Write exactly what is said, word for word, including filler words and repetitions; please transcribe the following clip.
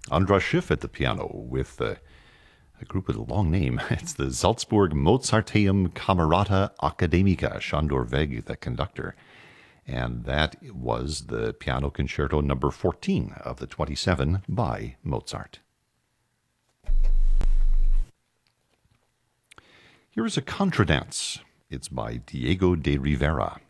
Andras Schiff at the piano with uh, a group with a long name. It's the Salzburg Mozarteum Camerata Academica, Sándor Veg, the conductor. And that was the Piano Concerto number fourteen of the twenty-seven by Mozart. Here is a contradance. It's by Diego de Rivera.